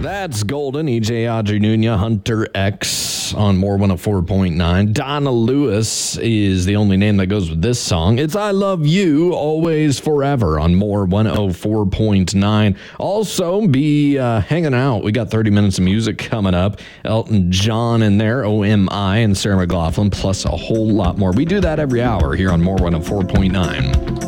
That's Golden, EJ Audrey Nunez, Hunter X on More 104.9. Donna Lewis is the only name that goes with this song. It's I Love You, Always Forever on More 104.9. Also, be hanging out. We got 30 minutes of music coming up. Elton John in there, OMI, and Sarah McLachlan, plus a whole lot more. We do that every hour here on More 104.9.